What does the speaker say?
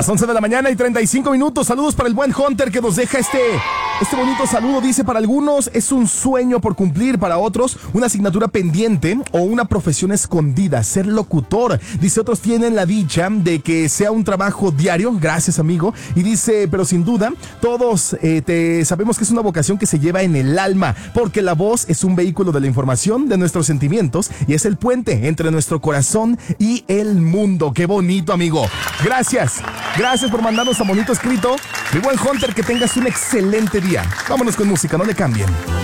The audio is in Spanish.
Las 11 de la mañana y 35 minutos. Saludos para el buen Hunter que nos deja este bonito saludo. Dice, para algunos es un sueño por cumplir, para otros una asignatura pendiente o una profesión escondida, ser locutor. Dice, otros tienen la dicha de que sea un trabajo diario. Gracias, amigo. Y dice, pero sin duda, todos sabemos que es una vocación que se lleva en el alma, porque la voz es un vehículo de la información, de nuestros sentimientos, y es el puente entre nuestro corazón y el mundo. ¡Qué bonito, amigo! Gracias por mandarnos tan bonito escrito. Mi buen Hunter, que tengas un excelente día. Vámonos con música, no le cambien.